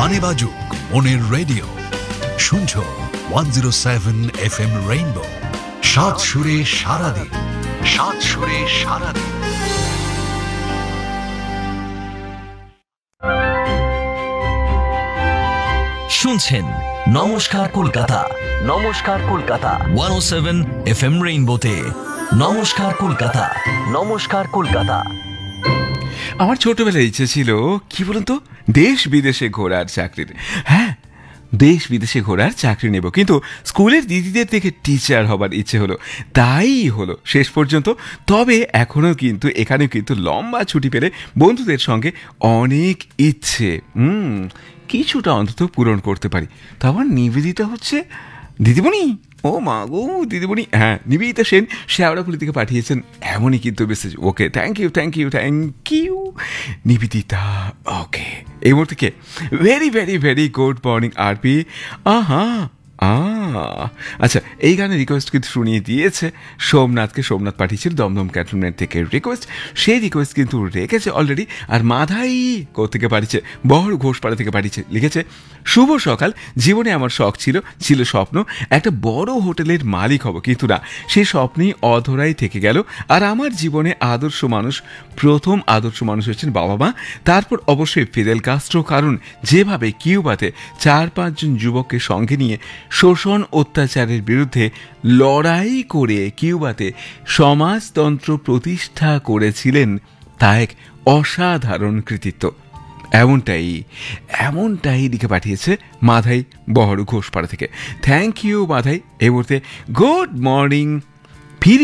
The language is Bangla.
গানে বাজুক মনের রেডিও, শুনছো 107 FM রেইনবো, সাত সুরে সারাদিন, সাত সুরে সারাদিন। শুনছেন নমস্কার কলকাতা, নমস্কার কলকাতা 107 FM রেইনবোতে। নমস্কার কলকাতা, নমস্কার কলকাতা। আমার ছোটবেলায় ইচ্ছে ছিল কি বলুন তো, দেশ বিদেশে ঘোরার চাকরির। হ্যাঁ, দেশ বিদেশে ঘোরার চাকরি নেব, কিন্তু স্কুলের দিদিদের দেখে টিচার হবার ইচ্ছে হলো, তাই হলো শেষ পর্যন্ত। তবে এখনও কিন্তু এখানে কিন্তু লম্বা ছুটি পেলে বন্ধুদের সঙ্গে অনেক ইচ্ছে কিছুটা অন্তত পূরণ করতে পারি। তারপর নিবেদিতা হচ্ছে দিদিমণি, ও মা গো দিদিমণি, হ্যাঁ নিবেদিতা সেন শেওড়াফুলি থেকে পাঠিয়েছেন এমনই কিন্তু message. Okay, thank you thank you thank you Nivedita. ওকে, এই মুহূর্তে কে very very very good morning RP. আচ্ছা, এই গানের রিকোয়েস্ট কিন্তু শুনিয়ে দিয়েছে সোমনাথকে। সোমনাথ পাঠিয়েছিল দমদম ক্যান্টনমেন্ট থেকে রিকোয়েস্ট, সেই রিকোয়েস্ট কিন্তু রেখেছে অলরেডি। আর মাধাই কোথেকে পাঠিয়েছে, বহর ঘোষপাড়া থেকে পাঠিয়েছে, লিখেছে শুভ সকাল। জীবনে আমার শখ ছিল স্বপ্ন একটা বড় হোটেলের মালিক হব, কিন্তু না, সেই স্বপ্নই অধরাই থেকে গেল। আর আমার জীবনে প্রথম আদর্শ মানুষ হচ্ছেন বাবা মা, তারপর অবশ্যই ফিদেল কাস্ট্রো। কারণ যেভাবে কিউবাতে 4-5 জন যুবককে সঙ্গে নিয়ে শোষণ অত্যাচারের বিরুদ্ধে লড়াই করে কিউবাতে সমাজতন্ত্র প্রতিষ্ঠা করেছিলেন, তা এক অসাধারণ কৃতিত্ব। এমনটাই লিখে পাঠিয়েছে মাধাই বহরু ঘোষপাড়া থেকে। Thank you Madhai. এই মুহূর্তে গুড মর্নিং